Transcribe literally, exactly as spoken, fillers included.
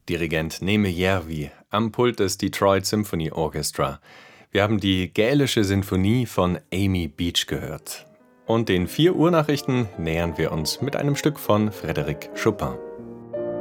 Dirigent Neme Järvi am Pult des Detroit Symphony Orchestra. Wir haben die Gälische Sinfonie von Amy Beach gehört. Und den vier Uhr Nachrichten nähern wir uns mit einem Stück von Frédéric Chopin.